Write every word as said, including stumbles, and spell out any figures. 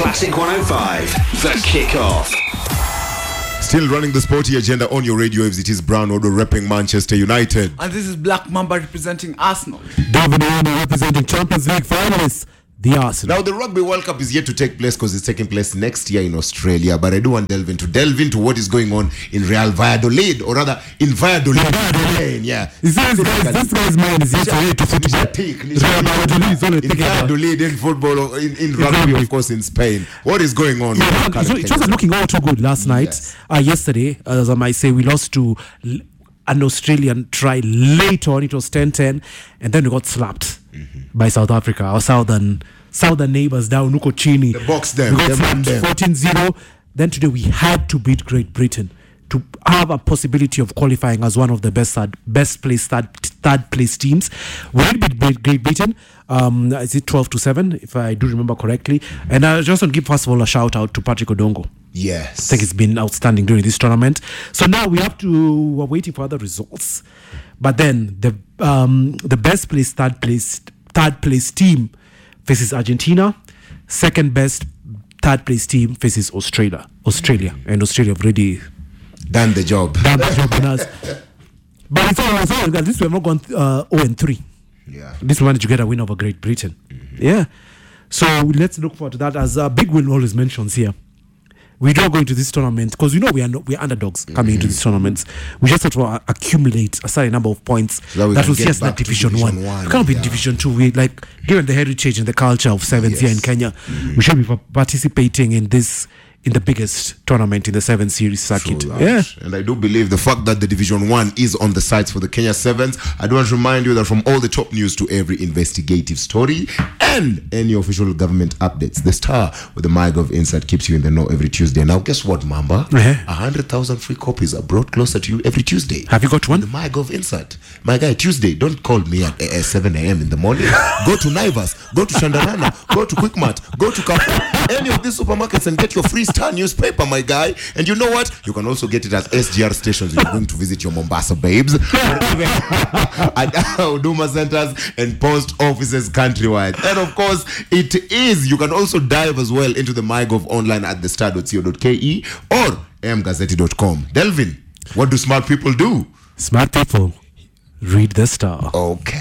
Classic one oh five, The Kickoff. Still running the sporty agenda on your radio waves. It is Brown Odo repping Manchester United. And this is Black Mamba representing Arsenal. David Owen representing Champions League finalists, the Arsenal. Now, the Rugby World Cup is yet to take place because it's taking place next year in Australia. But I do want to delve into, delve into what is going on in Real Valladolid, or rather, in Valladolid. Valladolid. Yeah. He says this guy's mind is yet to read to football. Real Valladolid is only In thinking about Valladolid, in football, or in, in rugby, of course, in Spain. What is going on? Yeah, it, was, it wasn't looking all too good last night. Yes. Uh, yesterday, as I might say, we lost to l- an Australian try late on. It was ten ten, and then we got slapped mm-hmm. by South Africa, our southern southern neighbors down Nuko Chini. The box them. We got slapped fourteen zero. Then today we had to beat Great Britain to have a possibility of qualifying as one of the best third, best placed third, third place teams. We did beat Great Britain. Um, is it twelve to seven, if I do remember correctly? And I just want to give, first of all, a shout out to Patrick Odongo. Yes. I think it's been outstanding during this tournament. So now we have to, we're waiting for other results. But then the um, the best place, third place, third place team faces Argentina. Second best third place team faces Australia. Australia. And Australia have already done the job. Done the job on us. But it's all, it's all at least we have not gone uh, oh and three. Yeah. This we managed to get a win over Great Britain. Mm-hmm. Yeah. So let's look forward to that. As uh, Big Will always mentions here, we don't go into this tournament because we know we are not, we are underdogs coming mm-hmm. into these tournaments. We just have to uh, accumulate a certain number of points so that, that will see us in Division, division One. one. We can't be yeah. in Division Two. We like given the heritage and the culture of sevens yes. here in Kenya, mm-hmm. we should be participating in this. In the biggest tournament in the Seven Series circuit. True, yeah. And I do believe the fact that the Division One is on the sites for the Kenya Sevens. I do want to remind you that from all the top news to every investigative story and any official government updates, the Star with the MyGov Insight keeps you in the know every Tuesday. Now, guess what, Mamba? A uh-huh. hundred thousand free copies are brought closer to you every Tuesday. Have you got one? The MyGov Insight. My guy, Tuesday, don't call me at uh, seven a.m. in the morning. Go to Naivas, go to Shandarana, go to Quickmart, go to Carrefour, any of these supermarkets and get your free Star newspaper, my guy. And you know what? You can also get it at S G R stations if you're going to visit your Mombasa babes. At Huduma centers and post offices countrywide. And of course, it is. You can also dive as well into the MyGov online at the star dot co dot ke or m gazette dot com. Delvin, what do smart people do? Smart people read the Star. Okay.